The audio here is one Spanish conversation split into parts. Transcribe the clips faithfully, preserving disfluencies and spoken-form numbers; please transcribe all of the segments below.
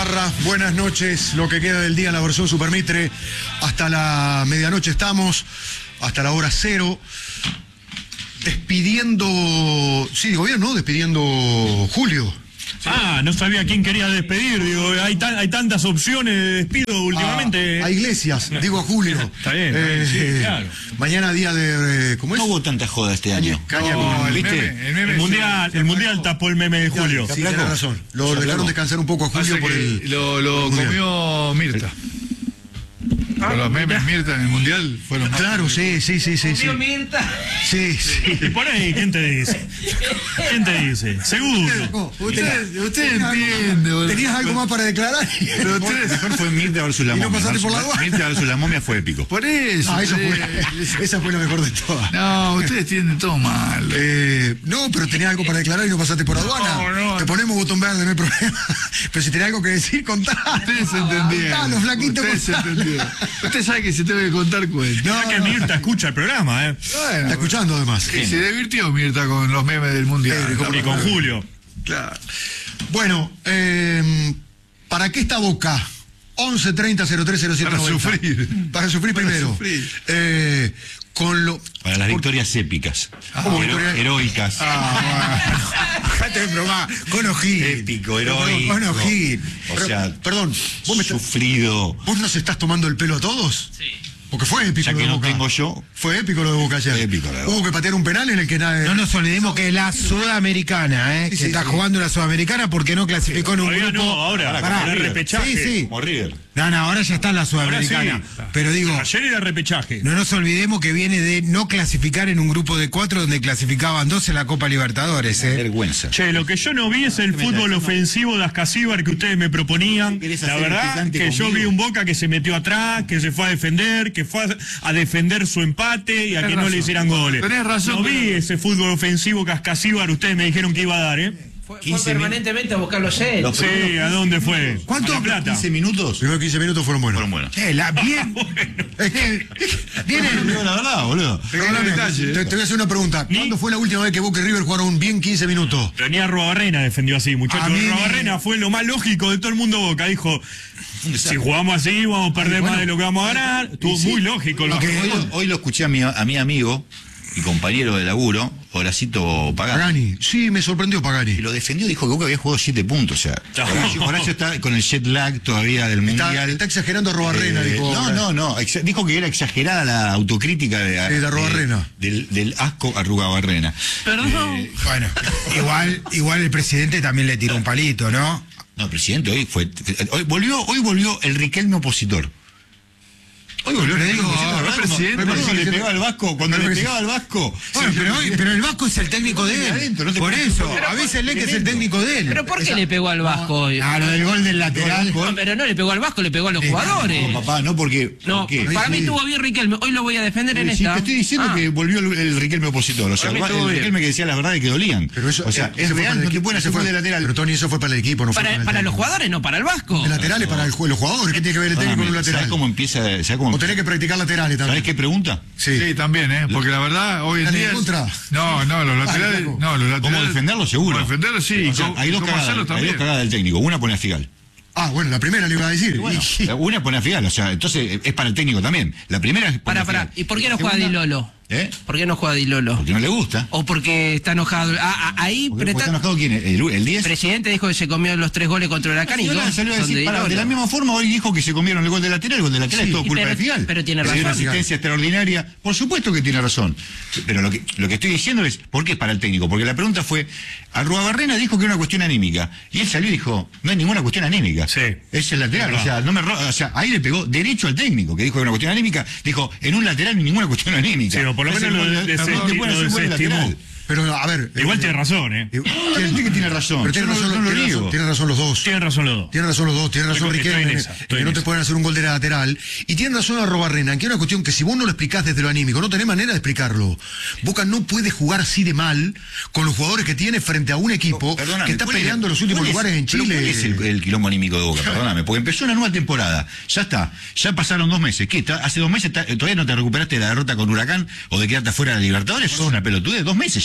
Parra, buenas noches. Lo que queda del día en la versión Supermitre. Hasta la medianoche estamos, hasta la hora cero. Despidiendo, sí, digo bien, ¿no? Despidiendo Julio. Ah, no sabía quién quería despedir, digo, hay, ta hay tantas opciones de despido últimamente. A, a Iglesias, digo a Julio. Está bien, eh, sí, claro. Mañana día de, eh, ¿cómo es? No hubo tanta joda este año. Caña, no, con, el, ¿viste? meme, el, meme el mundial, el mundial tapó el meme de Julio. Sí, tiene razón. Lo dejaron aplacó. descansar un poco a Julio por el... Lo, lo mundial. comió Mirta. Ah, los memes Mirta en el mundial fueron más. Claro, sí, sí, sí, sí. Sí, Mirta. sí. sí. Y por ahí, ¿quién te dice? ¿Quién te dice? Seguro. Usted, usted entiende, boludo. ¿Tenías algo más para declarar? Pero ustedes, mejor fue Mirta versus la ¿Y no momia. pasaste por la aduana? Mirta versus la momia fue épico. Por eso. Ah, eso ustedes- fue, esa fue la mejor de todas. No, ustedes tienen todo mal. Eh, no, pero tenías algo para declarar y no pasaste por aduana. No, no. Te ponemos botón verde, no hay problema. Pero si tenés algo que decir, contá. Ustedes se entendieron. Contalo, flaquito, Ustedes se contalo. entendieron. Usted sabe que se tengo que contar cuentos. No, Ya que no. Mirta escucha el programa, ¿eh? Bueno, Está escuchando además. y se divirtió Mirta con los memes del mundial. Eh, ¿cómo Y con Julio. Claro. Bueno, eh, ¿para qué está Boca? once treinta cero tres cero siete Para noventa. sufrir. Para sufrir Para primero. sufrir. Eh, con lo... Para las por- victorias épicas. ¿Cómo Hero- victoria? heroicas. Ah, bueno. Dejate de bromar. Con O'Higgins. Épico, heroico. Con O'Higgins. O Pero, sea, perdón, ¿vos, me estás- sufrido. ¿vos nos estás tomando el pelo a todos? Sí. Porque fue épico Ya lo que de no Boca. tengo yo. Fue épico lo de Boca ayer. Épico lo de Boca. Hubo que patear un penal en el que nadie... No nos olvidemos que es la Sudamericana, ¿eh? Sí, que sí, está sí. jugando la Sudamericana porque no clasificó en un Todavía grupo. no, ahora, Pará. para el repechaje. Sí, sí. Como River. No, no, ahora ya está en la Ahora Sudamericana. sí. Pero digo, Ayer era repechaje. no nos olvidemos que viene de no clasificar en un grupo de cuatro donde clasificaban dos en la Copa Libertadores, ¿eh? Vergüenza. Che, lo que yo no vi es el fútbol ofensivo de Ascasíbar que ustedes me proponían. ¿Querés La hacer verdad picante que yo conmigo? vi un Boca que se metió atrás, que se fue a defender, que fue a, a defender su empate y a Tenés que no le razón. hicieran goles. Tenés razón, No vi pero- ese fútbol ofensivo que Ascasíbar ustedes me dijeron que iba a dar, ¿eh? Fue, fue quince permanentemente a buscar los sets. Los Sí, ¿a dónde fue? ¿Cuánto? A La Plata. quince minutos Los primeros quince minutos fueron buenos. fueron buenos. Eh, la, bien. Es que viene. No digo la verdad, boludo. Perdóname, detalle, te, eh. te voy a hacer una pregunta. Ni- ¿Cuándo fue la última vez que Boca y River jugaron bien quince minutos? Pero ni Arrobarrena defendió así, A muchachos. mí me- Arrobarrena fue lo más lógico de todo el mundo Boca. Dijo, si jugamos así vamos a perder bueno. más de lo que vamos a ganar. Estuvo muy lógico. Lo Hoy, que... lo- hoy lo escuché a mi, a mi amigo y compañero de laburo, Horacito Pagani. Pagani. Sí, me sorprendió Pagani. Y lo defendió, dijo que Boca había jugado siete puntos. O sea, No. Horacio, Horacio está con el jet lag todavía del Está, Mundial. está exagerando a Robarrena, Eh, dijo. no, no, no. exa- Dijo que era exagerada la autocrítica de, Sí, de Arruabarrena. del, del asco a Arruabarrena. Perdón. Bueno, igual, igual el presidente también le tiró un palito, ¿no? No, presidente, hoy fue. Hoy volvió, hoy volvió el Riquelme opositor. Hoy volvió el Le Riquelme digo, opositor, ah, ¿verdad? presidente, Cuando- cuando presidente. le pegaba al Vasco, cuando Pero le presi- pegaba al Vasco. Bueno, pero, hoy- pero el Vasco es el técnico de él. Adentro, no te Por pongas- eso, Pero- avísenle que es el técnico de él. ¿Pero por qué le pegó al Vasco hoy? Ah, lo del gol del lateral. No, pero no le pegó al Vasco, le pegó a los jugadores. No, papá, no porque. No, porque- para mí estuvo bien Riquelme. Hoy lo voy a defender en Sí, esta. te estoy diciendo Ah. que volvió el, el Riquelme opositor. O sea, Para mí el, estuvo el bien. Riquelme que decía las verdades que dolían. Pero eso, o sea, eh, es ese fue real, para el no te equipo, pueden ese hacer fue- gol de lateral. Pero Tony, eso fue para el equipo, no fue Para, para, para el los técnico. jugadores, no para el Vasco. El lateral es para el, jue- los jugadores. ¿Qué tiene que ver el técnico con un Perdóname, lateral? ¿sabes cómo empieza? ¿Sabes cómo O tenés que practicar laterales ¿Sabes también. qué pregunta? Sí. Sí, también, ¿eh? Porque la verdad, hoy en ¿Están día. en contra? No, no, los laterales. flaco. No, los laterales. ¿Cómo defenderlo? Seguro. Cómo defenderlo, sí. O sea, ¿Cómo- hay, dos cómo cagadas, hacerlo hay también? dos cagadas del técnico. Una pone a Figal. Ah, bueno, la primera le iba a decir. Bueno, Y- una pone a Figal. O sea, entonces es para el técnico también. La primera es. pone Para, a para. Figal. ¿Y por qué no La juega Di segunda- Lolo? ¿Eh? ¿Por qué no juega Di Lolo? Porque no le gusta. O porque está enojado. Ah, ah, ahí ¿Por qué pero porque está- está enojado quién es? ¿El, el diez? el presidente dijo que se comió los tres goles contra Huracán y Figal dos salió a son de decir, Di para, de Lolo. la misma forma hoy dijo que se comieron el gol de lateral, el gol de lateral Sí, es todo y culpa pero- de Figal. pero tiene Le dio una razón. asistencia extraordinaria. Por supuesto que tiene razón. Pero lo que, lo que estoy diciendo es, ¿por qué es para el técnico? Porque la pregunta fue, Arruabarrena dijo que era una cuestión anímica. Y él salió y dijo, no hay ninguna cuestión anímica. Sí. Es el lateral. Es O sea, no me ro- o sea, ahí le pegó derecho al técnico, que dijo que era una cuestión anímica. Dijo, en un lateral no hay ninguna cuestión anímica. Sí, o por lo Es menos el lo gol de- desesti- no te pueden lo hacer un gol de desestimó. lateral. Pero, a ver. Igual eh, tiene razón, ¿eh? eh, Obviamente que tiene razón. Pero tienen Yo no- razón, no lo tienen niego. razón, tienen razón los dos. Tienen razón los dos. Tienen razón los dos, tienen razón Estoy- estoy Riquelme, en esa, en estoy que en no te esa. pueden hacer un gol de lateral. Y tienen razón Arruabarrena, en que es una cuestión que si vos no lo explicás desde lo anímico, no tenés manera de explicarlo. Boca no puede jugar así de mal con los jugadores que tiene frente a un equipo Perdóname, que está ¿cuál es- peleando los últimos cuál es- lugares en pero Chile. ¿Cuál es el, el quilombo anímico de Boca? Perdóname, porque empezó una nueva temporada. Ya está, ya pasaron dos meses. ¿Qué? Está- Hace dos meses está- todavía no te recuperaste de la derrota con Huracán o de quedarte afuera de la Libertadores. Eso es una pelotudez. Dos meses lleva.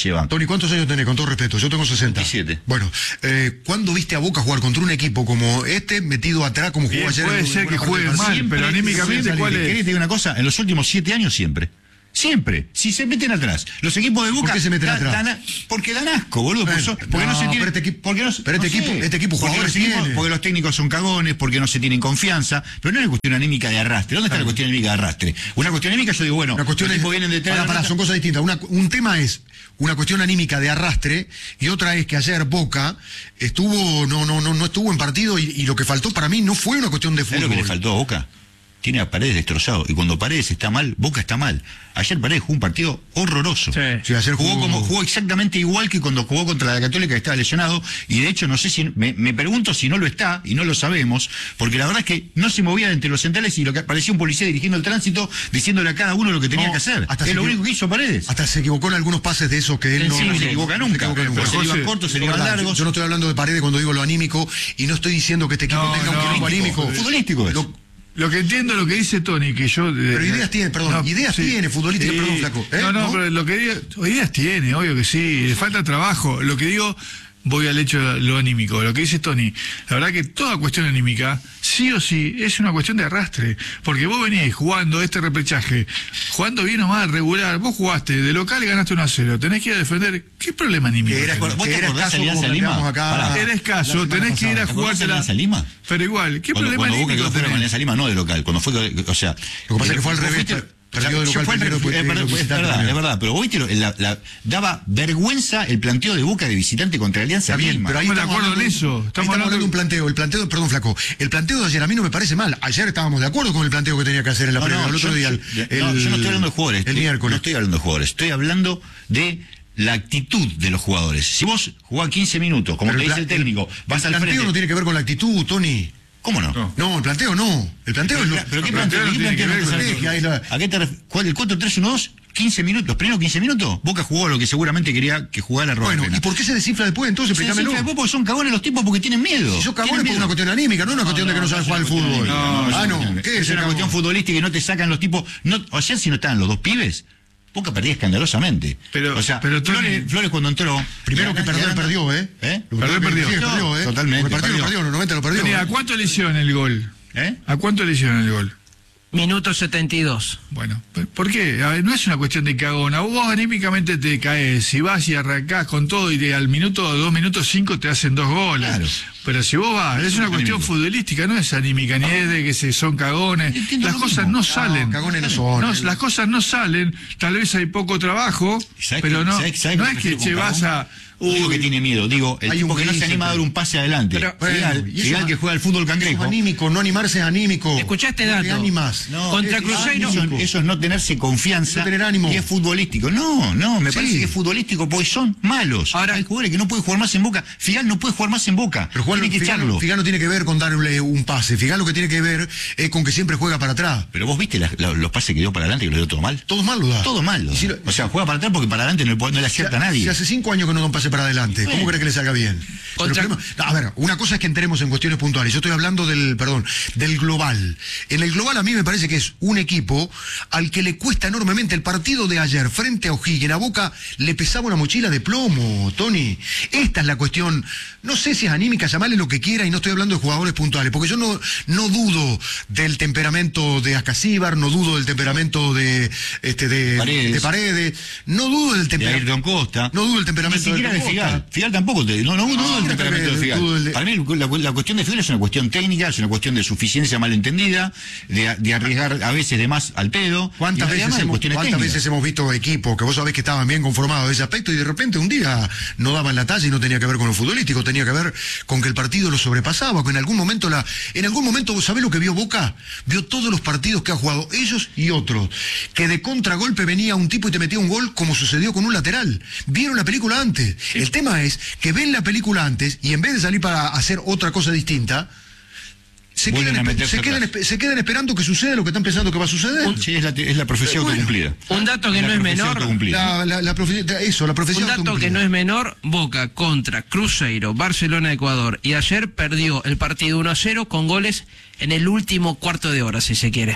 llevan. Tony, ¿cuántos años tenés? Con todo respeto, yo tengo sesenta. veintisiete. Bueno, eh, ¿cuándo viste a Boca jugar contra un equipo como este, metido atrás como jugó Bien, ayer? puede en ser buena que parte juegue del partido? mal, Siempre, pero anímicamente, siempre, ¿cuál ¿querés es? que te diga una cosa? En los últimos siete años siempre. Siempre. Si se meten atrás. Los equipos de Boca... ¿Por qué se meten da- atrás? dan a- porque dan asco, boludo. Bueno, porque, son- porque no, no, se tienen... pero este equipo- porque no, pero este no equipo- sé. este equipo porque jugadores los, equipos- tiene. porque los técnicos son cagones, porque no se tienen confianza. Pero no es una cuestión anímica de arrastre. ¿Dónde está la cuestión anímica de arrastre? Una cuestión anímica, yo digo, bueno, Una cuestión los es, tipos vienen detrás pará, de la pará, pelota. son cosas distintas. Una- un tema es una cuestión anímica de arrastre y otra es que ayer Boca estuvo, no, no, no, no estuvo en partido y, y lo que faltó para mí no fue una cuestión de ¿Sabés fútbol. lo que le faltó a Boca? Tiene a Paredes destrozado. Y cuando Paredes está mal, Boca está mal. Ayer Paredes jugó un partido horroroso. Sí. Sí, ayer jugó, jugó- como, jugó exactamente igual que cuando jugó contra la Católica, que estaba lesionado. Y de hecho, no sé si. Me, me pregunto si no lo está, y no lo sabemos, porque la verdad es que no se movía entre los centrales y lo que parecía un policía dirigiendo el tránsito, diciéndole a cada uno lo que tenía No, que hacer. hasta Es se lo equivo- único que hizo Paredes. Hasta se equivocó en algunos pases de esos que él no, Sí, no se equivoca no se nunca. equivoca Pero se le iban José, cortos, se le Es iban verdad, largos. yo no estoy hablando de Paredes cuando digo lo anímico y no estoy diciendo que este equipo No, tenga no, un equipo futbolístico, anímico. futbolístico es. Lo- Lo que entiendo lo que dice Tony, que yo... Pero ideas tiene, perdón, ideas tiene, futbolísticas, perdón, flaco, ¿eh? No, no, ¿No? pero lo que digo, ideas tiene, obvio que sí, le falta trabajo. Lo que digo, voy al hecho de lo anímico. Lo que dice Tony, la verdad que toda cuestión anímica, sí o sí, es una cuestión de arrastre. Porque vos venís jugando este repechaje, jugando bien o mal, regular, vos jugaste, de local ganaste uno a cero, tenés que ir a defender, ¿qué problema anímico? Que era, ¿Vos te que era acordás escaso de Alianza como Lima? planteamos acá. Pará. Era escaso, la semana tenés que ir a pasada. ¿Te acordás de jugártela. Alianza Lima? Pero igual, ¿qué Cuando, problema cuando Boca anímico quedó fuera con tenés? Alianza Lima, no de local, cuando fue, o sea... Lo que pasa es que fue al vos revés, fuiste- perdió de yo local fue al primero, revés, después es verdad, de es visitante verdad, primero. es verdad, pero vos viste, lo- la- la- daba vergüenza el planteo de Boca de visitante contra Alianza Está bien, Lima. pero ahí Estamos de estamos acuerdo hablando, en eso, ahí estamos estamos hablando- hablando de un planteo. El planteo, perdón, flaco. El planteo de ayer a mí no me parece mal. Ayer estábamos de acuerdo con el planteo que tenía que hacer en la No, previa. no, El otro yo, día, el, yo- el- no, yo no estoy hablando de jugadores, El estoy- miércoles. no estoy hablando de jugadores, estoy hablando de la actitud de los jugadores. Si vos jugás quince minutos, como Pero te el dice el pla- técnico, vas el al planteo frente. no tiene que ver con la actitud, Tony. ¿Cómo no? No. No, el planteo no. El planteo es lo. ¿Pero qué el planteo? planteo no ¿Qué tiene que planteo ver no con te la- sale? que hay la- ¿A qué te ref- ¿Cuál? ¿El cuatro tres uno dos? quince minutos, los primeros quince minutos, Boca jugó lo que seguramente quería que jugara Bueno, Roberto. ¿y por qué se desinfla después entonces? Se Explícamelo. desinfla después porque son cagones los tipos porque tienen miedo. Si sos cagón Tienen es por miedo. una cuestión anímica, no una cuestión de que no es sabes una jugar al cuestión fútbol. anímica, Ah, es no. una- ¿Qué es es el una cagón? cuestión futbolística y no te sacan los tipos. No, ayer si no estaban los dos pibes, Boca perdía escandalosamente. Pero- o sea, pero Tony- Flores, Flores cuando entró. Primero que ya- perdió, ya- perdió, ¿eh? ¿Eh? Lo Perdió, que- perdió. sí, perdió, ¿eh? Totalmente, Porque el partido lo perdió. perdió, en los noventa lo perdió. Tony, ¿a ¿eh? cuánto le hicieron el gol? ¿Eh? ¿A cuánto le hicieron el gol? Minuto setenta y dos. Bueno, ¿por qué? A ver, no es una cuestión de cagona. Vos anímicamente te caes, si vas y arrancás con todo y te- al minuto, dos minutos cinco te hacen dos goles. Claro. Pero si vos vas, es una cuestión anímico. futbolística, no es anímica, ni es de que se son cagones. Entiendo Las lo cosas mismo. no No, salen. cagones no son. No, las cosas no salen, tal vez hay poco trabajo, ¿Sabés pero qué- no, sabés- sabés no qué es me que refiero che con vas cagón? a... No digo Uy, que tiene miedo, digo, el Hay tipo un que no gris se anima a dar siempre. un pase adelante. Pero- Figal, Bueno, y eso Figal es- que juega al fútbol Eso es cangrejo. anímico, no animarse es anímico. Escuchaste No dato. te animas. No, Contra es- Cruzeiro- Eso, eso es no tenerse confianza No tener ánimo. y es futbolístico. No, no, me Sí. parece que es futbolístico porque son malos. Ahora- hay jugadores que no pueden jugar más en Boca. Figal no puede jugar más en Boca. Pero Juan, tiene que Figal, echarlo. Figal no tiene que ver con darle un pase. Figal lo que tiene que ver es con que siempre juega para atrás. Pero vos viste la- la- los pases que dio para adelante que lo dio todo mal. Todo mal lo da. Todo mal. lo Y si da. lo- o sea, juega para atrás porque para adelante no, le puede- no le acierta a nadie. Si hace cinco años que no da un pase para adelante, ¿cómo Bueno. crees que le salga bien? Pero Contra- el problema- no, a ver, una cosa es que entremos en cuestiones puntuales. Yo estoy hablando del, perdón, del global. En el global a mí me parece que es un equipo al que le cuesta enormemente. El partido de ayer frente a O'Higgins, a Boca le pesaba una mochila de plomo, Tony. Esta es la cuestión. No sé si es anímica, llamarle lo que quiera, y no estoy hablando de jugadores puntuales, porque yo no, no dudo del temperamento de Ascasíbar, no dudo del temperamento de, este, de, Paredes. de Paredes, no dudo del De temperamento. Ayrton Costa. No dudo del Ni temperamento siquiera de Ayrton Figal. Costa. Figal tampoco. Te, no, no, no, dudo del no, temperamento de dudo Figal. del de- Para mí la, la cuestión de Figal es una cuestión técnica, es una cuestión de suficiencia malentendida, de, de arriesgar a veces de más al pedo. ¿Cuántas, y veces además de hemos, cuestiones cuántas técnicas. veces hemos visto equipos que vos sabés que estaban bien conformados de ese aspecto y de repente un día no daban la talla y no tenía que ver con lo futbolístico, tenía que ver con que el partido lo sobrepasaba, que en algún momento la, en algún momento, ¿vos sabés lo que vio Boca? Vio todos los partidos que ha jugado, ellos y otros, que de contragolpe venía un tipo y te metía un gol como sucedió con un lateral. Vieron la película antes. El tema es que ven la película antes y en vez de salir para hacer otra cosa distinta, se Vuelven quedan, a espe- meterse se, quedan, atrás. espe- se quedan esperando que suceda lo que están pensando que va a suceder. Sí, es la, es la profecía Bueno, autocumplida. Un dato que la no es profecía menor. autocumplida. La, la, la profe- eso, la profesión Un dato que autocumplida. no es menor, Boca contra Cruzeiro, Barcelona, Ecuador. Y ayer perdió el partido uno a cero con goles en el último cuarto de hora, si se quiere.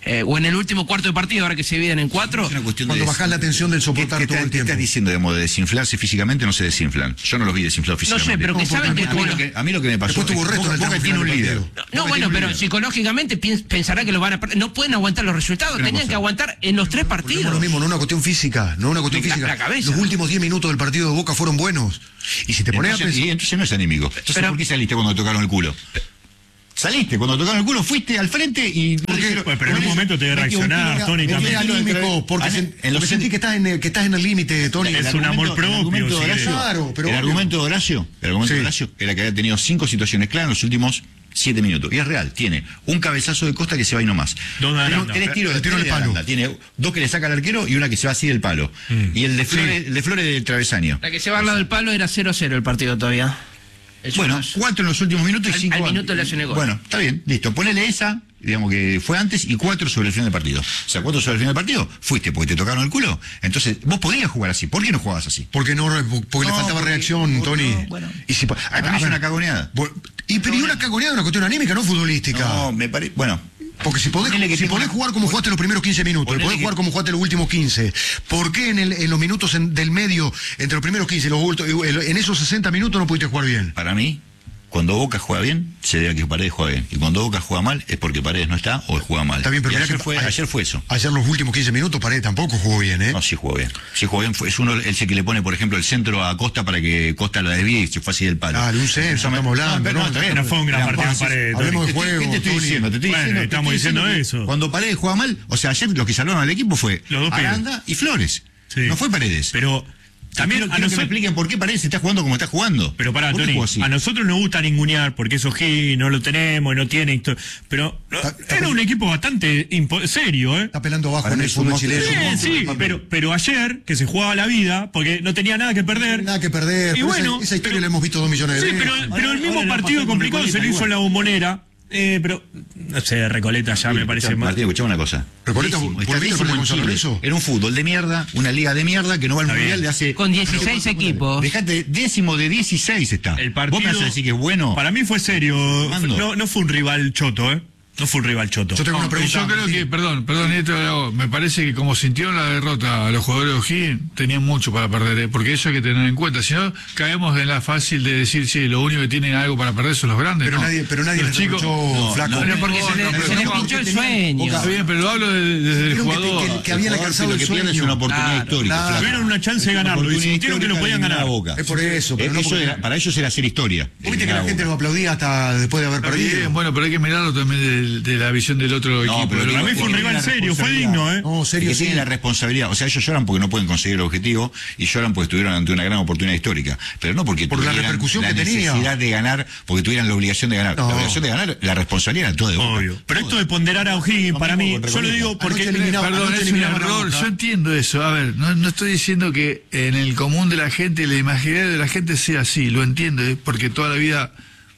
eh, o en el último cuarto de partido, ahora que se dividen en cuatro. Es una cuestión Cuando de bajás la tensión del soportar ¿Qué, qué todo está- el qué tiempo. estás diciendo, digamos, de desinflarse físicamente? No se desinflan. Yo no los vi desinflados No sé, físicamente. pero que No, saben porque que a, mí como- lo que, a mí lo que me pasó Después tuvo es que resto en el Boca tramo tiene un final del líder. partido. No, Boca tiene bueno, un pero líder. psicológicamente piens- pensará que lo van a perder. No pueden aguantar los resultados, Una tenían cosa. que aguantar en los tres Volvemos a partidos. lo mismo, no una cuestión física, no una cuestión La- física. la cabeza. Los últimos diez minutos del partido de Boca fueron buenos. Y si te pones a Entonces, pensar... y entonces no es anímico. Entonces, Pero- ¿por qué saliste cuando te tocaron el culo? Saliste, cuando tocaron el culo, fuiste al frente y... ¿Por qué? Pues, pero en un momento te debe Metió un reaccionar, tiro, Tony, metió también. un Es tiro entre- anímico, porque, Ah, se- en porque los sentí que estás en el, que estás en el límite, Tony. Es El un amor argumento- propio, El argumento, sí. de Horacio, Claro, pero el obvio. argumento de Horacio, el argumento Sí. de Horacio era que había tenido cinco situaciones claras en los últimos siete minutos. Y es real, tiene un cabezazo de Costa que se va y no más. Dos de Tiene Aranda. tres tiros El de, tiro tres del de palo. Aranda. Tiene dos que le saca al arquero y una que se va así del palo. Mm. Y el de Flores, el de Flores del travesaño. La que se va al lado del palo era cero cero el partido todavía. Es Bueno, más. cuatro en los últimos minutos y Al- cinco al antes. minuto le hacen el gol. Bueno, está bien, listo. Ponele esa, digamos que fue antes, y cuatro sobre el final del partido. O sea, cuatro sobre el final del partido, fuiste porque te tocaron el culo. Entonces, vos podías jugar así. ¿Por qué no jugabas así? Porque no, porque le No, faltaba porque- reacción, porque Tony. no, bueno. Y si, Ah, para mí es una cagoneada. Bo- Y, pero y una cagoneada es una cuestión anímica, no futbolística. No, me parece. Bueno. Porque si podés, Ponele que si tenga podés una- jugar como jugaste los primeros quince minutos, y Ponele podés que- jugar como jugaste los últimos quince, ¿por qué en, el- en los minutos en- del medio, entre los primeros quince y los últimos, en esos sesenta minutos no pudiste jugar bien? Para mí, cuando Boca juega bien, se debe a que Paredes juega bien. Y cuando Boca juega mal, es porque Paredes no está o juega mal. Está bien, pero Y mirá ayer, que- fue, ay- ayer fue eso. Ayer los últimos quince minutos Paredes tampoco jugó bien, ¿eh? No, sí jugó bien. Sí jugó bien. Fue, es uno el que le pone, por ejemplo, el centro a Costa para que Costa la desvíe y se fue así del palo. Dale, un centro, Eso me- estamos hablando, pero ¿no? está bien. No fue un gran Eran partido de pases. Paredes, Hablemos Tony. de juego, ¿Qué te estoy Tony. diciendo? Te estoy Bueno, diciendo, te estamos estoy diciendo que eso. Cuando Paredes juega mal, o sea, ayer los que salvaron al equipo fue Los dos pibes. Aranda y Flores. Sí. No fue Paredes. Pero también Quiero- a quiero que me nosotros... expliquen por qué Paredes está jugando como está jugando. Pero pará, ¿Por qué Tony, jugó así? a nosotros nos gusta ningunear porque eso G no lo tenemos y no tiene histo- pero no, Está- está era pel- un equipo bastante impo- serio, ¿eh? Está pelando bajo Para en mí el es un fútbol monstruo. chileno. Sí, sí, pero, pero ayer, que se jugaba la vida, porque no tenía nada que perder. Nada que perder. Y pero bueno, esa, esa historia pero- la hemos visto dos millones de Sí, veces. pero, pero el mismo ahora la partido pasó con complicado se lo Recoleta hizo en la igual. Bombonera. Eh, pero, no sé, Recoleta ya me parece Martín, mal. escuchame una cosa. Recoleta, Malísimo, ¿volviste está a perder pésimo con en San Chile. Lorenzo? Era un fútbol de mierda, una liga de mierda que no va al Está mundial bien. de hace. Con dieciséis equipos. Dejate, décimo de dieciséis está. El partido, Vos me vas a decir que es bueno. Para mí fue serio. Mando. No, no fue un rival choto, ¿eh? No fue un rival choto. Yo tengo una No, pregunta. yo creo que, perdón, perdón, esto lo hago. Me parece que como sintieron la derrota a los jugadores de O'Higgins, tenían mucho para perder, ¿eh? Porque eso hay que tener en cuenta. Si no, caemos en la fácil de decir, sí, lo único que tienen algo para perder son los grandes. Pero no. nadie, pero nadie los les chicos. reprochó, Flaco. no, Pero porque se le, no, pero se le no, pinchó el tenían- sueño. Boca- Está bien, pero lo hablo de- desde el Vieron que- jugador. que- que habían El jugador alcanzado lo el que pierde es sueño. una oportunidad Claro, histórica. claro. flaco. Tuvieron una chance de Es una ganarlo y oportunidad sintieron que lo histórica podían de eliminar ganar. a Boca. Es por eso, pero Eh, no eso porque- era- para ellos era hacer historia. Viste que la eliminar a gente Boca. los aplaudía hasta después de haber Está bien, perdido. bueno, pero hay que mirarlo también de, de la visión del otro No, equipo. pero del digo, Para mí fue un porque rival tiene la serio, fue responsabilidad. digno, ¿eh? No, Y serio, que sí. tienen la responsabilidad. O sea, ellos lloran porque no pueden conseguir el objetivo y lloran porque estuvieron ante una gran oportunidad histórica. Pero no porque Por la tuvieran repercusión la que tenía. necesidad de ganar, porque tuvieran la obligación de ganar. No. La obligación de ganar, la responsabilidad era toda de Boca. Obvio. Pero esto de ponderar a O'Higgins, Lo para mismo mí, con yo lo Recoleta. digo porque... Anoche eliminaba- Perdón, anoche es un eliminaban a error. Boca. Yo entiendo eso. A ver, no, no estoy diciendo que en el común de la gente, la imaginario de la gente sea así. Lo entiendo, ¿eh? Porque toda la vida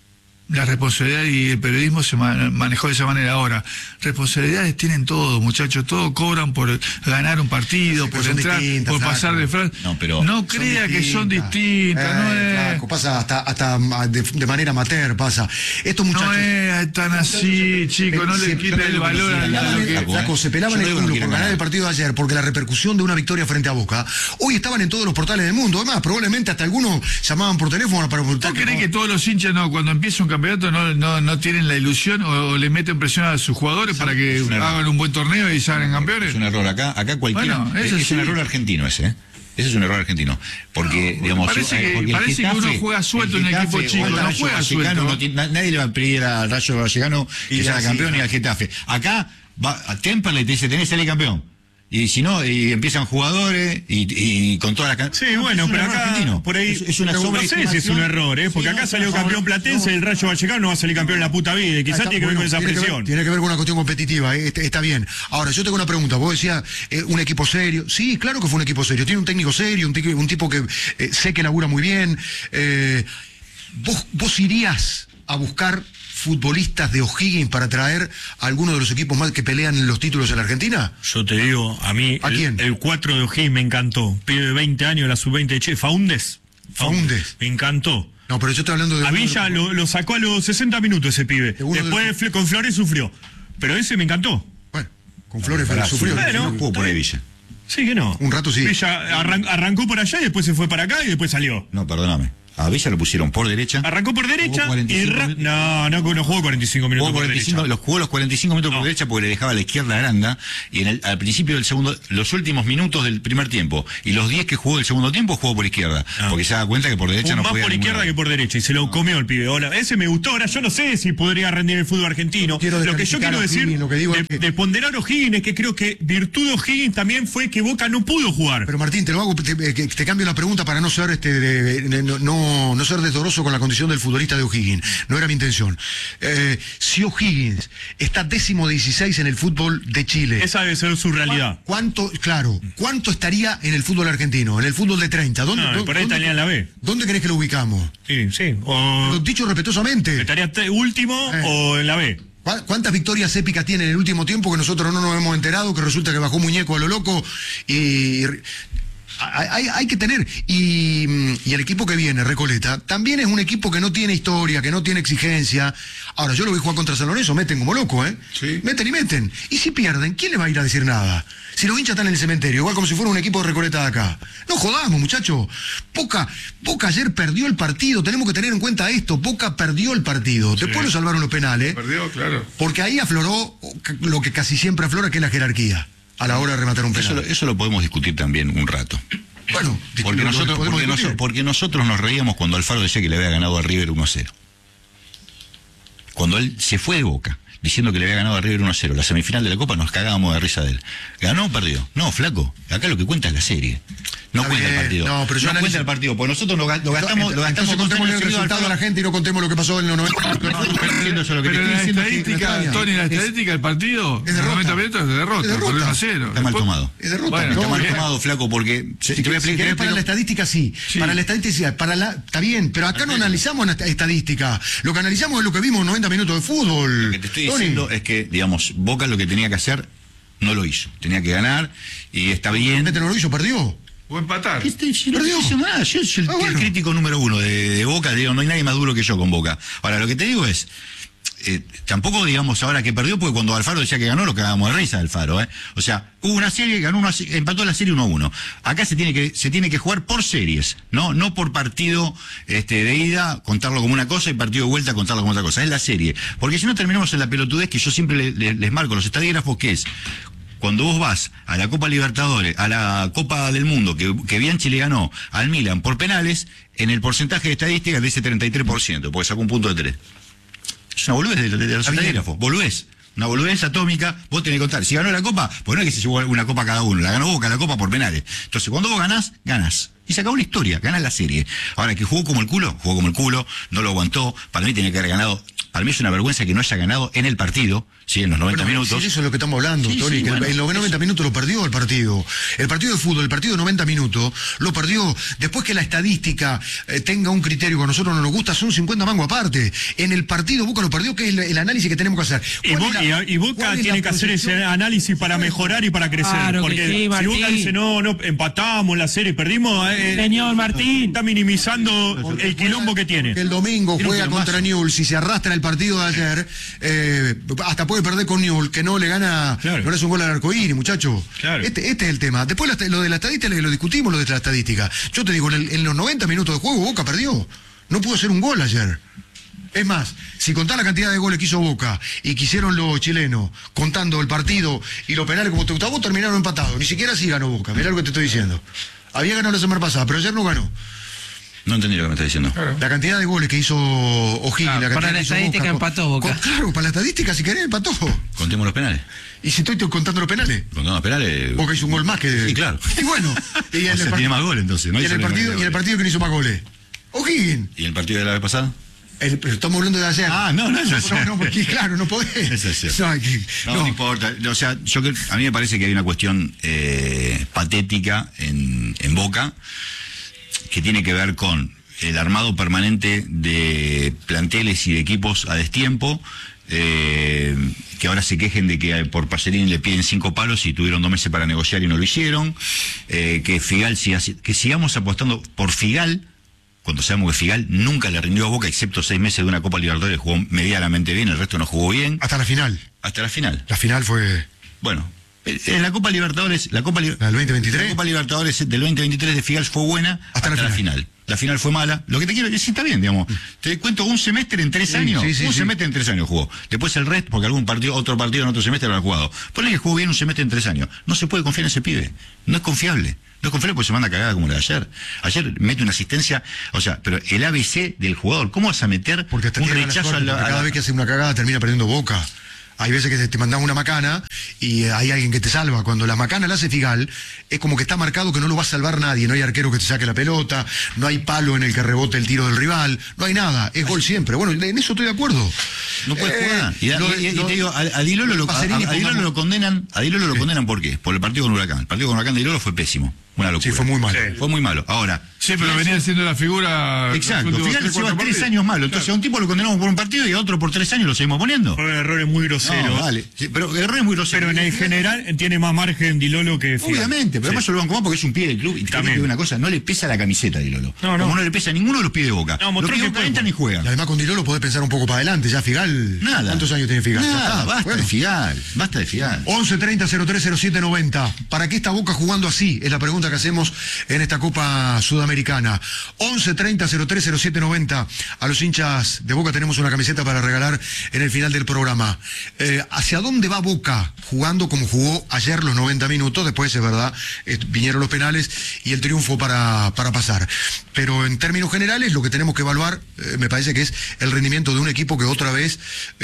la responsabilidad y el periodismo se ma- manejó de esa manera. Ahora, responsabilidades tienen todo, muchachos. Todos cobran por ganar un partido, Sí, pero por son entrar, distintas, por Flaco. pasar de frente. No, pero- no Son crea que son distintas. no Eh, es, Flaco, pasa hasta, hasta de, de manera amateur, pasa. Estos muchachos... no es tan así, chicos. No se- le quiten el valor a se pelaban lo el- que... Flaco, se pelaban Yo el no digo que culo no por quieran ganar ganar. el partido de ayer, porque la repercusión de una victoria frente a Boca, hoy estaban en todos los portales del mundo. Además, probablemente hasta algunos llamaban por teléfono para preguntar. ¿Vos creés que todos los hinchas no, cuando empieza un campeonato no, no, no tienen la ilusión o, o le meten presión a sus jugadores para que es un error. hagan un buen torneo y salgan campeones? Es un error acá, acá cualquiera. Bueno, es eso es sí. un error argentino ese, ¿eh? Ese es un error argentino. Porque, digamos, parece eh, que- porque el parece que uno juega suelto el en el equipo Getafe chico, o el no Rayo juega Vallecano suelto. no tiene- na- nadie le va a pedir al Rayo Vallecano que Y sea así, campeón ni al Getafe. Acá va a Temperley te dice, tenés que salir campeón. Y si no, y empiezan jugadores y, y con toda la can- Sí, No, bueno, es un pero error acá, argentino. por ahí, es, es una no sé si es un sobreestimación. error, ¿eh? Porque Sí, acá no, salió no, campeón no, Platense, el Rayo Vallecano no va a salir campeón en la puta vida, y quizás Está- tiene que ver bueno, con esa tiene que ver- presión. tiene que ver con una cuestión competitiva, eh, está, está bien. Ahora, yo tengo una pregunta. Vos decías, eh, un equipo serio. Sí, claro que fue un equipo serio. Tiene un técnico serio, un, tic- un tipo que eh, sé que labura muy bien. Eh, ¿vos, ¿Vos irías a buscar futbolistas de O'Higgins para traer a alguno de los equipos más que pelean los títulos en la Argentina? Yo te digo, a mí, ¿A el, quién? el cuatro de O'Higgins me encantó. Pibe de veinte años, la sub veinte de Che, Faúndez. Faúndez. Me encantó. No, pero yo estoy hablando de... A Villa lo, lo sacó a los sesenta minutos ese pibe. De uno de Después los- Fle- con Flores sufrió. Pero ese me encantó. Bueno, Con Flores Pará, sufrió. sí, Bueno, no jugó por ahí Villa. Sí que no. Un rato sí. Villa arran- arrancó por allá y después se fue para acá y después salió. No, perdóname. A Villa lo pusieron por derecha. Arrancó por derecha Jugó cuarenta y y cinco ra- minutos. no, no, no jugó cuarenta y cinco minutos Jugó, por cuarenta y cinco, derecha. los jugó los cuarenta y cinco minutos No. por derecha porque le dejaba a la izquierda a Aranda y en el, al principio del segundo, los últimos minutos del primer tiempo y los diez que jugó del segundo tiempo jugó por izquierda No. porque se da cuenta que por derecha Jugó no más podía por ningún izquierda lado. que por derecha y se lo comió el pibe. Ahora, ese me gustó. Ahora yo no sé si podría rendir el fútbol argentino. No quiero Lo que yo descalificar quiero a decir O'Higgins, lo que digo de, es que- de ponderar a O'Higgins es que creo que virtud de O'Higgins también fue que Boca no pudo jugar. Pero Martín, te lo hago, te, te- te cambio la pregunta para no ser este de- de- no, no, no ser desdoroso con la condición del futbolista de O'Higgins. No era mi intención. Eh, si O'Higgins está décimo dieciséis en el fútbol de Chile, Esa debe ser su realidad. ¿cuánto, claro, cuánto estaría en el fútbol argentino? En el fútbol de treinta. ¿Dónde, No, dó- por ahí dónde- estaría en la B. ¿Dónde querés que lo ubicamos? Sí, sí. O Dicho respetuosamente. estaría te- último Eh. o en la B. ¿Cuá- ¿Cuántas victorias épicas tiene en el último tiempo que nosotros no nos hemos enterado, que resulta que bajó muñeco a lo loco? Y hay, hay- hay que tener. Y, y el equipo que viene, Recoleta, también es un equipo que no tiene historia, que no tiene exigencia. Ahora, yo lo vi jugar contra San Lorenzo, meten como loco, ¿eh? Sí. Meten y meten. Y si pierden, ¿quién le va a ir a decir nada? Si los hinchas están en el cementerio, igual como si fuera un equipo de Recoleta de acá. No jodamos, muchachos. Boca, Boca ayer perdió el partido, tenemos que tener en cuenta esto. Boca perdió el partido. Después lo salvaron los penales. Perdió, claro. Porque ahí afloró lo que casi siempre aflora, que es la jerarquía, a la hora de rematar un Eso, penal. lo- eso lo podemos discutir también un rato. Bueno, Porque lo- lo nosotros, podemos porque, discutir. noso- porque nosotros nos reíamos cuando Alfaro decía que le había ganado a River uno a cero. Cuando él se fue de Boca, diciendo que le había ganado a River uno a cero, la semifinal de la Copa, nos cagábamos de risa de él. ¿Ganó o perdió? No, flaco. Acá lo que cuenta es la serie. No Está cuenta bien, el partido. no, pero yo analizo- cuenta el partido, porque nosotros lo, ga- lo gastamos, lo Entonces gastamos dos contemos años el seguidos resultado a la Alfaro. gente y no contemos lo que pasó en los noventa. No, no, estoy diciendo eso, lo que te Pero estoy la diciendo es que- estadística, Tony, la estadística del partido, Es derrota. noventa minutos es de derrota, Es derrota. por uno a cero. Está mal Después- tomado. Es derrota. Bueno, No, Está mal bien. tomado, flaco, porque... Si, te voy a si explicar- querés para la pero- estadística sí. Sí. Para la estadística sí. Para la, está bien, pero acá no analizamos la estadística. Lo que analizamos es lo que vimos en noventa minutos de fútbol. Lo que te estoy Tony. diciendo es que, digamos, Boca lo que tenía que hacer no lo hizo. Tenía que ganar y está bien. Realmente no lo hizo, perdió. O empatar. ¿Qué te- yo no Perdió. estoy diciendo nada. Yo soy el, Ah, el bueno. crítico número uno de, de Boca. Digo, no hay nadie más duro que yo con Boca. Ahora, lo que te digo es, eh, tampoco digamos ahora que perdió, porque cuando Alfaro decía que ganó, lo cagábamos de risa Alfaro, ¿eh? O sea, hubo una serie, ganó una, se- empató la serie uno a uno. Acá se tiene que se tiene que jugar por series, no no por partido este, de ida, contarlo como una cosa, y partido de vuelta, contarlo como otra cosa. Es la serie. Porque si no terminamos en la pelotudez que yo siempre le- le- les marco a los estadígrafos, que es... Cuando vos vas a la Copa Libertadores, a la Copa del Mundo, que, que Bianchi le ganó al Milan por penales, en el porcentaje de estadísticas dice treinta y tres por ciento, porque sacó un punto de tres. Es una boludez de, de- de los Está bien. estadígrafos, boludez. Una boludez atómica, vos tenés que contar. Si ganó la Copa, pues no es que se llevó una Copa cada uno, la ganó Boca la Copa por penales. Entonces, cuando vos ganás, ganás. Y se acabó la historia, ganás la serie. Ahora, que jugó como el culo, jugó como el culo, no lo aguantó. Para mí tenía que haber ganado. Para mí es una vergüenza que no haya ganado en el partido, sí, en los noventa Bueno, minutos. sí, eso es lo que estamos hablando, Sí, Tony, sí, que bueno. en los noventa minutos lo perdió el partido. El partido de fútbol, el partido de noventa minutos, lo perdió. Después que la estadística eh, tenga un criterio que a nosotros no nos gusta, son cincuenta mangos aparte. En el partido Boca lo perdió, que es el, el análisis que tenemos que hacer. Y, ¿Cuál Bo- es la- y- y Boca cuál es tiene la que hacer ese proyección? análisis para mejorar y para crecer. Claro que porque sí, si Martín. Boca dice, no, no, empatamos la serie, perdimos, eh, Señor Martín. está minimizando el quilombo que tiene. Que el domingo Tiene un juega contra quilombazo. Newell's, si se arrastra el partido de ayer, eh, hasta puede perder con Newell's, que no le gana, Claro. no le hace un gol al arcoíris, muchacho. Claro. Este, este es el tema. Después la- lo de la estadística, lo discutimos, lo de la estadística. Yo te digo, en, el- en los noventa minutos de juego, Boca perdió. No pudo hacer un gol ayer. Es más, si contás la cantidad de goles que hizo Boca y que hicieron los chilenos, contando el partido y los penales como te gustaba, vos terminaron empatados. Ni siquiera así ganó Boca. Mirá lo que te estoy diciendo. Había ganado la semana pasada, pero ayer no ganó. No entendí lo que me está diciendo. La cantidad de goles que hizo O'Higgins, Claro, la cantidad para la que hizo estadística Boca, empató Boca. con- claro, para la estadística, si querés, empató. Contemos los penales. Y si estoy te- contando los penales, Contemos los penales. Boca hizo un gol más que. Sí, claro. Y bueno, y en O el, sea, par- tiene más goles entonces. No y en hizo el ni partido, goles. y en el partido que no hizo más goles. O'Higgins. ¿Y el partido de la vez pasada? El- pero estamos hablando de ayer. Ah, no, no es No, ayer. no, porque claro, no podés. Es ayer. No, hay que- No, no, no. importa. O sea, yo creo- a mí me parece que hay una cuestión eh, patética en, en Boca que tiene que ver con el armado permanente de planteles y de equipos a destiempo, eh, que ahora se quejen de que por Pacerini le piden cinco palos y tuvieron dos meses para negociar y no lo hicieron, eh, que Figal siga, que sigamos apostando por Figal, cuando sabemos que Figal nunca le rindió a Boca, excepto seis meses de una Copa Libertadores, jugó medianamente bien, el resto no jugó bien, Hasta la final. hasta la final. La final fue. Bueno, En la Copa Libertadores, la Copa, Li- ¿La del veinte veintitrés? la Copa Libertadores del veinte veintitrés de Figals fue buena hasta, Hasta la la final. final. La final fue mala. Lo que te quiero decir está bien, digamos. Te cuento un semestre en tres Sí, años. sí, sí, un sí. semestre en tres años jugó. Después el resto, porque algún partido, otro partido en otro semestre lo ha jugado. Ponle que jugó bien un semestre en tres años. No se puede confiar en ese pibe. No es confiable. No es confiable porque se manda cagada como la de ayer. Ayer mete una asistencia, o sea, pero el A B C del jugador, ¿cómo vas a meter Porque hasta un tiene mala rechazo suerte, a la, porque a cada la- vez que hace una cagada termina perdiendo Boca. Hay veces que te, te mandan una macana y eh, hay alguien que te salva. Cuando la macana la hace Figal, es como que está marcado que no lo va a salvar nadie. No hay arquero que te saque la pelota, no hay palo en el que rebote el tiro del rival, no hay nada. Es gol siempre. Bueno, en eso estoy de acuerdo. No puede Eh, jugar. Y, lo- y- y lo- te digo, a, a Di Lolo lo, a, Pacerini, a Di Lolo pongamos- lo condenan, a Di Lolo lo condenan ¿por qué? Por el partido con Huracán. El partido con Huracán de Di Lolo fue pésimo. Una locura. Sí, fue muy malo. Fue muy malo. Ahora. Sí, pero venía siendo la figura. Exacto. los últimos Fíjate, tres, lleva cuatro tres partidos. años malo. Entonces a un tipo lo condenamos por un partido y a otro por tres años lo seguimos poniendo. Fueron errores muy groseros. No, vale. Sí, pero errores muy groseros. Pero en el general tiene más margen Di Lolo que Figal. Obviamente, pero Sí. además yo lo banco más porque es un pie del club. Y te También. digo una cosa, no le pesa la camiseta a Di Lolo. No, no. Como no le pesa a ninguno de los pies de Boca. No, los mostró pies de que Boca puede entran y juegan. Y además con Dilolo podés pensar un poco para adelante. Ya Figal. Nada. ¿Cuántos años tiene Figal? Ya Nada, está. basta Bueno. de Figal. Basta de Figal. once treinta cero tres cero siete noventa. ¿Para qué está Boca jugando así? Es la pregunta que hacemos en esta Copa Sudamericana. once treinta cero tres cero siete noventa. A los hinchas de Boca tenemos una camiseta para regalar en el final del programa. Eh, ¿Hacia dónde va Boca jugando como jugó ayer los noventa minutos? Después, es verdad, eh, vinieron los penales y el triunfo para, para pasar. Pero en términos generales, lo que tenemos que evaluar, eh, me parece que es el rendimiento de un equipo que otra vez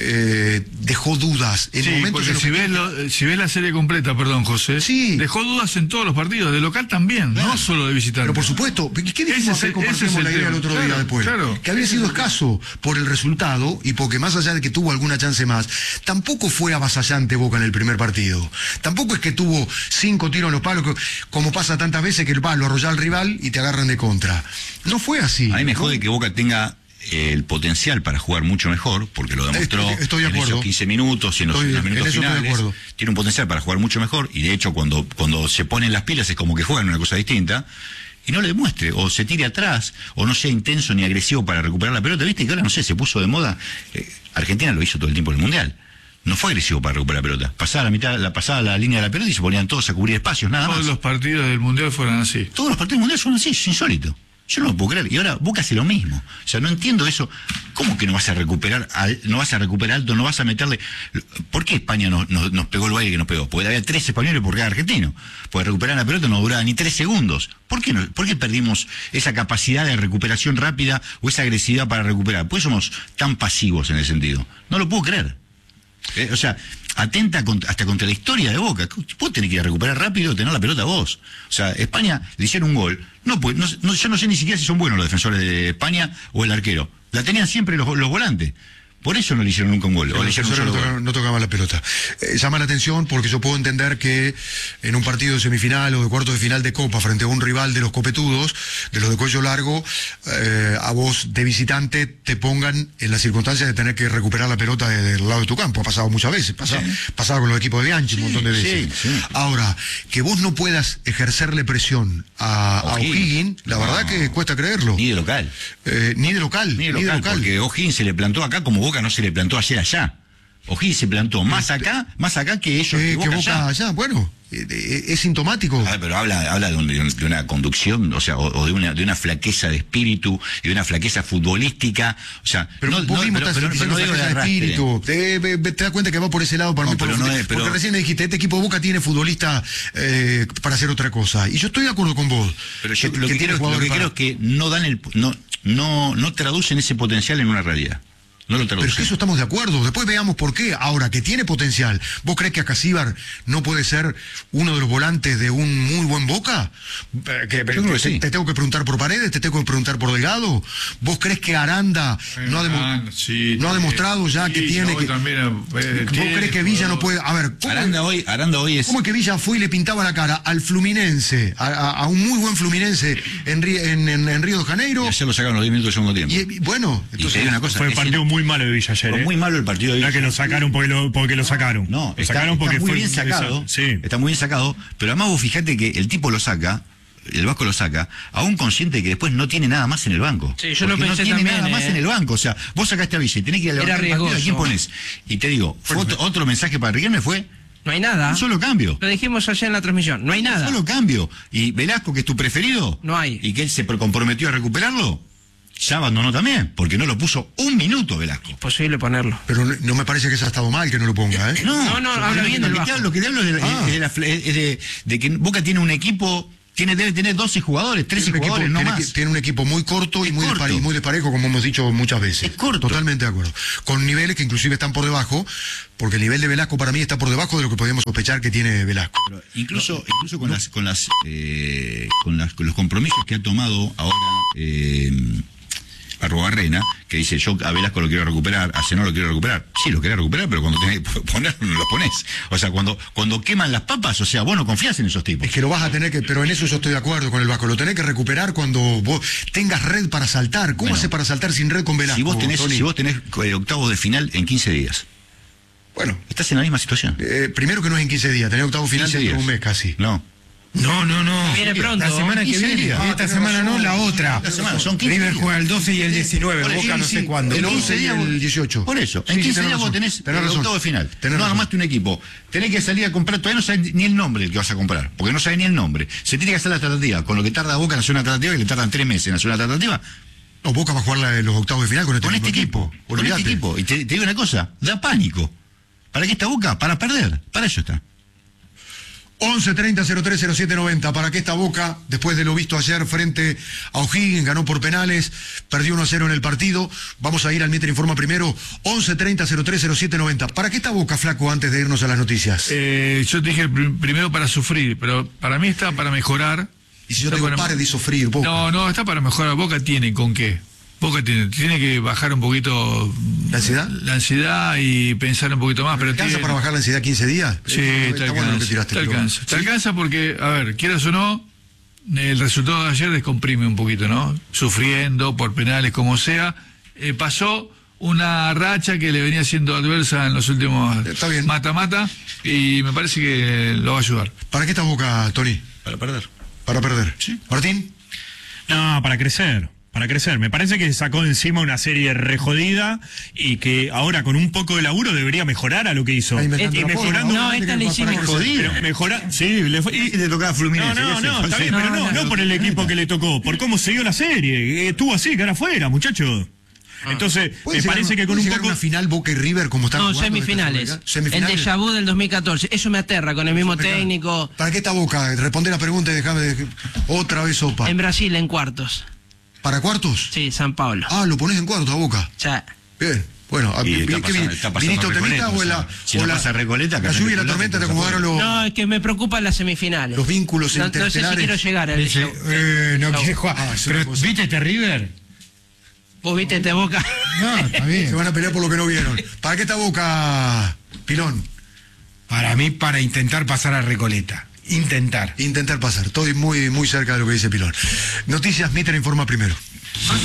eh, dejó dudas. En Sí, momentos porque en los si que- ves, lo- si ves la serie completa, perdón, José, Sí. dejó dudas en todos los partidos, de local también, no solo de visitante. Pero por supuesto, ¿qué dijimos Ese es ayer? el- Compartimos ese es el la idea el tema. otro día Claro, después. claro. Que había sido escaso por el resultado y porque más allá de que tuvo alguna chance más, tampoco fue avasallante Boca en el primer partido. Tampoco es que tuvo cinco tiros en los palos, que- como pasa tantas veces que el palo arrolla al rival y te agarran de contra. No fue así. A mí me ¿no? jode que Boca tenga eh, el potencial para jugar mucho mejor, porque lo demostró Estoy- estoy de en acuerdo. esos quince minutos y en los, Estoy- en los minutos en eso estoy de finales. acuerdo. Tiene un potencial para jugar mucho mejor, y de hecho cuando, cuando se ponen las pilas es como que juegan una cosa distinta, y no le demuestre, o se tire atrás, o no sea intenso ni agresivo para recuperar la pelota. Viste que ahora, no sé, se puso de moda. eh, Argentina lo hizo todo el tiempo en el Mundial. No fue agresivo para recuperar la pelota. Pasaba la mitad, la pasaba la línea de la pelota y se ponían todos a cubrir espacios, nada más. Todos los partidos del Mundial fueron así. Todos los partidos mundiales son así, es insólito. Yo no lo puedo creer. Y ahora Boca hace lo mismo. O sea, no entiendo eso. ¿Cómo que no vas a recuperar, al- no vas a recuperar alto, no vas a meterle? ¿Por qué España nos, nos, nos pegó el baile que nos pegó? Porque había tres españoles por cada argentino. Porque recuperar la pelota no duraba ni tres segundos. ¿Por qué, no, ¿Por qué perdimos esa capacidad de recuperación rápida o esa agresividad para recuperar? Pues somos tan pasivos en ese sentido. No lo puedo creer. Eh, o sea, atenta contra- hasta contra la historia de Boca. Vos tenés que ir a recuperar rápido y tener la pelota vos. O sea, España le hicieron un gol. No, pues, no, no- yo no sé ni siquiera si son buenos los defensores de España o el arquero. La tenían siempre los, los volantes. Por eso no le hicieron nunca un gol. O le Los hicieron un defensores solo no, gol. tocaban, no tocaban la pelota. Eh, llama la atención porque yo puedo entender que en un partido de semifinal o de cuarto de final de Copa frente a un rival de los copetudos, de los de cuello largo, eh, a vos de visitante te pongan en las circunstancias de tener que recuperar la pelota de- del lado de tu campo. Ha pasado muchas veces. Pasa, Sí. Pasaba con los equipos de Bianchi un montón de veces. sí, sí. Ahora, que vos no puedas ejercerle presión a a O'Higgins. O'Higgins, la verdad No. que cuesta creerlo. Ni de local. Eh, ni de local. Ni de local, porque O'Higgins se le plantó acá como Boca no se le plantó ayer allá. O'Higgins se plantó más acá, más acá que ellos, Eh, que Boca, que Boca allá. allá. Bueno, eh, eh, es sintomático. Ah, pero habla, habla de, un- de un- de una conducción, o sea, o, o de una de una flaqueza de espíritu y de una flaqueza futbolística, o sea, Pero no, vos no, mismo pero- estás pero- pero diciendo no digo de flaqueza de arrastre. espíritu. Te, ve- ve- te das cuenta que va por ese lado para No, mí. por pero lo no fut- es- pero- Porque recién me dijiste, este equipo de Boca tiene futbolista eh, para hacer otra cosa. Y yo estoy de acuerdo con vos. Pero yo que, lo que, tiene creo, lo jugadores que para- creo es que no dan el no no no traducen ese potencial en una realidad. No lo Pero traducen. es que eso estamos de acuerdo. Después veamos por qué. Ahora, que tiene potencial. ¿Vos crees que Acasíbar no puede ser uno de los volantes de un muy buen Boca? Eh, que- creo que te, sí. te tengo que preguntar por Paredes, te tengo que preguntar por Delgado. ¿Vos crees que Aranda no ha, demo- Ah, sí, no ha sí. demostrado ya que Sí, tiene no, que... también, eh, ¿Vos tiene crees que Villa no jugador. puede...? A ver, ¿cómo, Aranda hoy, Aranda hoy es ¿cómo es que Villa fue y le pintaba la cara al Fluminense, a, a- a un muy buen Fluminense en, Ri- en, en- en Río de y Janeiro? ayer lo sacaron los diez minutos del segundo tiempo. Y, y bueno, Y te entonces... digo una cosa, Fue un ese partido no- muy malo de Villa ayer. fue ¿eh? muy malo el partido de Ya Villa. que lo sacaron porque lo, porque lo sacaron. No, lo está, sacaron porque está muy fue bien sacado. Sí. Está muy bien sacado, pero además vos fijate que el tipo lo saca, el Vasco lo saca, aún consciente de que después no tiene nada más en el banco. Sí, yo lo Porque pensé no tiene también, nada más eh. en el banco. O sea, vos sacaste a Villa y tenés que ir a levantar Era el partido, ¿a quién riesgoso. pones? Y te digo, fue otro, otro mensaje para Riquelme fue, No hay nada. Un solo cambio. Lo dijimos ayer en la transmisión. No hay nada. Un solo cambio. Y Velasco, que es tu preferido. No hay. Y que él se comprometió a recuperarlo. Ya abandonó también, porque no lo puso un minuto Velasco. Imposible ponerlo. Pero no, no me parece que eso ha estado mal que no lo ponga, ¿eh? No, no, habla bien lo del que te Vasco. hablo- Lo que te hablo es de, Ah. es de la fle- es de- de que Boca tiene un equipo, tiene debe tener doce jugadores, trece Tiene un, equipo, jugadores, no tiene, más. que- tiene un equipo muy corto y Es muy, corto. dispare- muy desparejo, como hemos dicho muchas veces. Es corto. Totalmente de acuerdo. Con niveles que inclusive están por debajo, porque el nivel de Velasco para mí está por debajo de lo que podíamos sospechar que tiene Velasco. Pero incluso incluso con las con las eh, con las con los compromisos que ha tomado ahora eh, Arrobarrena, que dice yo a Velasco lo quiero recuperar, a Zenón lo quiero recuperar. Sí, lo querés recuperar, pero cuando tenés que ponerlo no lo ponés. O sea, cuando cuando queman las papas, o sea, vos no confías en esos tipos. Es que lo vas a tener que, pero en eso yo estoy de acuerdo con el Vasco, lo tenés que recuperar cuando vos tengas red para saltar. ¿Cómo Bueno, hace para saltar sin red con Velasco? Si vos tenés Tony? si vos tenés eh, octavos de final en quince días, Bueno, estás en la misma situación. eh, primero que no es en quince días, tenés octavo final quince dentro de días. un mes casi. No. No, no, no. Viene pronto. La semana que quince viene. días. Ah, Esta tenés semana razón. no, la otra. La semana, son quince River días. juega el doce y el diecinueve. Por Boca no sí, sé sí, cuándo. el El quince once y días el vos- dieciocho. Por eso, Sí, en sí, quince tenés días vos razón. tenés, Tenés el razón. octavo de final. Tenés no razón. armaste un equipo. Tenés que salir a comprar, todavía no sabes ni el nombre del que vas a comprar, porque no sabes ni el nombre. Se tiene que hacer la tratativa. Con lo que tarda Boca en hacer una tratativa, que le tardan tres meses en hacer una tratativa, No, Boca va a jugar la- los octavos de final con este, con este mismo equipo. Con Olvídate. este equipo. Y te, te digo una cosa, da pánico. ¿Para qué está Boca? Para perder. Para eso está. once treinta cero tres cero siete noventa. ¿Para qué esta Boca, después de lo visto ayer frente a O'Higgins, ganó por penales, perdió uno a cero en el partido? Vamos a ir al Mitre Informa primero. once treinta cero tres cero siete noventa. ¿Para qué esta Boca, Flaco, antes de irnos a las noticias? Eh, yo te dije pr- primero para sufrir, pero para mí está para mejorar. Y si yo Está te digo, para- pare de sufrir, Boca. No, no, está para mejorar. Boca tiene con qué. Boca tiene, tiene que bajar un poquito ¿La ansiedad? la ansiedad y pensar un poquito más. Pero ¿Te alcanza tiene- para bajar la ansiedad quince días? Sí, Eh, te está bueno lo que alcanza. tiraste, Te pero- alcanza, te ¿Sí? alcanza porque, a ver, quieras o no, el resultado de ayer descomprime un poquito, ¿no? Sufriendo por penales, como sea. Eh, pasó una racha que le venía siendo adversa en los últimos Está bien. mata-mata y me parece que lo va a ayudar. ¿Para qué esta Boca, Tony? Para perder. Para perder. Martín. No, para crecer. Para crecer. Me parece que sacó de encima una serie rejodida y que ahora con un poco de laburo debería mejorar a lo que hizo. Está inventando Y la mejorando. polla, No, ¿no? esta le Para hicimos. crecer. Jodida. Pero mejora, sí, le fue. Y te tocaba Fluminense. No, no, ya sé, no, está bien, sí. pero no, no por el equipo que le tocó, por cómo se dio la serie. Eh, Estuvo así, que era afuera, muchacho. Entonces, ¿Puede me llegar parece una- que con puede un llegar poco. una final Boca y River como están No, jugando de esta semifinales. Sudamericana? El Semifinales. déjà vu del dos mil catorce. Eso me aterra con el mismo Acá. técnico. ¿Para qué esta Boca? Responde la pregunta y déjame de- otra vez sopa. En Brasil, en cuartos. ¿Para cuartos? Sí, San Paulo. Ah, lo pones en cuartos a Boca. Ya. Bien. Bueno, a- Y ¿qué está vin- pasando- está pasando viniste Recoleta, Otemita o o la, sea, si o no la, pasa Recoleta, que la lluvia y la Recoleta tormenta te pasa acomodaron los, No, es que me preocupan las semifinales. los vínculos No, no sé si interestelares? quiero llegar al Dice, show. eh, no Show. quiere jugar. Ah, es Pero, una cosa. ¿viste este River? ¿Vos viste este Boca? No, está Se bien. van a pelear por lo que no vieron. ¿Para qué esta Boca, Pilón? Para mí, para intentar pasar a Recoleta. Intentar. Intentar pasar. Estoy muy, muy cerca de lo que dice Pilón. Noticias, Mitre informa primero.